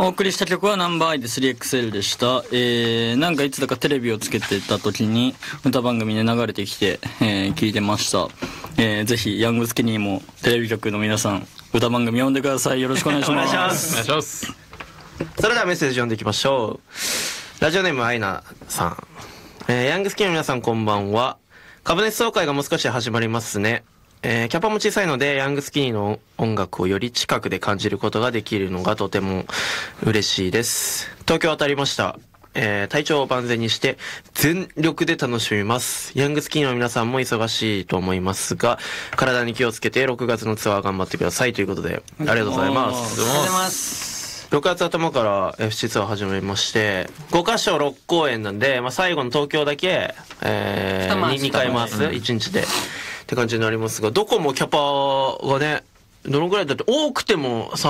お送りした曲はナンバーアイで 3XL でした。なんかいつだかテレビをつけてた時に歌番組で流れてきて、聞いてました。ぜひヤングスキニーもテレビ局の皆さん歌番組読んでください。よろしくお願いします。 お願いします。 それではメッセージ読んでいきましょう。ラジオネームアイナさん、ヤングスキニーの皆さんこんばんは。株主総会がもう少し始まりますね。キャパも小さいのでヤングスキニーの音楽をより近くで感じることができるのがとても嬉しいです。東京当たりました。体調を万全にして全力で楽しみます。ヤングスキニーの皆さんも忙しいと思いますが、体に気をつけて6月のツアー頑張ってくださいということで、ありがとうございます。 ありがとうございます。 6月頭から FC ツアー始まりまして、5カ所6公演なんで、最後の東京だけ、2回回す、1日でって感じになりますが、どこもキャパがね、どのぐらいだって多くても